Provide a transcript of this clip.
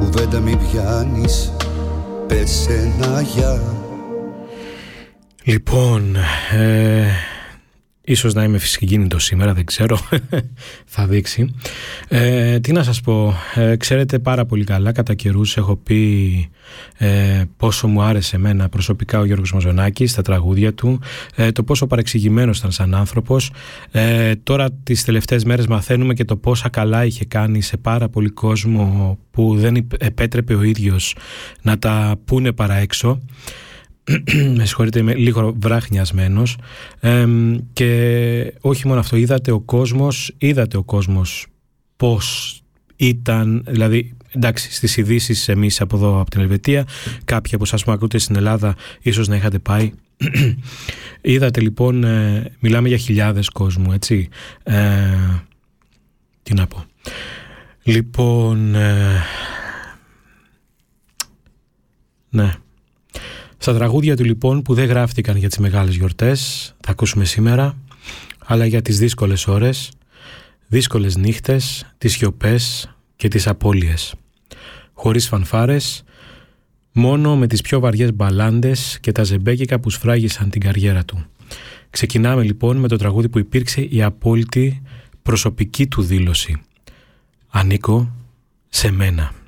κουβέντα μην πιάνεις, πες ένα γεια. Λοιπόν, ίσως να είμαι φυσικίνητο σήμερα, δεν ξέρω, θα δείξει. Τι να σας πω, ξέρετε πάρα πολύ καλά, κατά καιρούς έχω πει πόσο μου άρεσε εμένα προσωπικά ο Γιώργος Μαζονάκης, τα τραγούδια του, το πόσο παρεξηγημένος ήταν σαν άνθρωπος. Τώρα τις τελευταίες μέρες μαθαίνουμε και το πόσα καλά είχε κάνει σε πάρα πολύ κόσμο που δεν επέτρεπε ο ίδιος να τα πούνε παρά έξω. Με συγχωρείτε, είμαι λίγο βράχνιασμένος, και όχι μόνο αυτό, είδατε ο κόσμος πως ήταν, δηλαδή εντάξει, στις ειδήσεις εμείς από εδώ από την Ελβετία, κάποιοι από εσάς που ακούτε στην Ελλάδα ίσως να είχατε πάει. Είδατε λοιπόν, μιλάμε για χιλιάδες κόσμου, έτσι, τι να πω. Λοιπόν, ναι. Στα τραγούδια του λοιπόν που δεν γράφτηκαν για τις μεγάλες γιορτές, θα ακούσουμε σήμερα, αλλά για τις δύσκολες ώρες, δύσκολες νύχτες, τις σιωπές και τις απώλειες. Χωρίς φανφάρες, μόνο με τις πιο βαριές μπαλάντες και τα ζεμπέκικα που σφράγισαν την καριέρα του. Ξεκινάμε λοιπόν με το τραγούδι που υπήρξε η απόλυτη προσωπική του δήλωση. Ανήκω σε μένα.